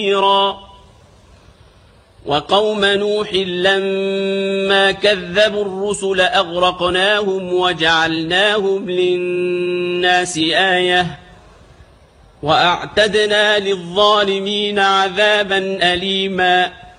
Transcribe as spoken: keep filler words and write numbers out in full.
وقوم نوح لما كذبوا الرسل أغرقناهم وجعلناهم للناس آية وأعتدنا للظالمين عذابا أليما